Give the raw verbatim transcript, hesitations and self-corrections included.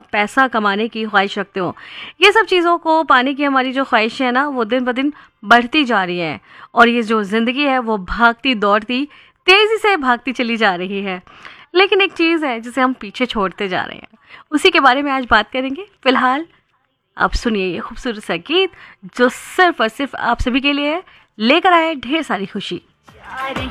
पैसा कमाने की ख्वाहिश रखते हो। ये सब चीज़ों को पाने की हमारी जो ख्वाहिश है ना, वो दिन ब दिन बढ़ती जा रही है और ये जो ज़िंदगी है वो भागती दौड़ती तेज़ी से भागती चली जा रही है। लेकिन एक चीज़ है जिसे हम पीछे छोड़ते जा रहे हैं, उसी के बारे में आज बात करेंगे। फिलहाल आप सुनिए ये खूबसूरत सा गीत जो सिर्फ और सिर्फ आप सभी के लिए है, लेकर आए ढेर सारी खुशी।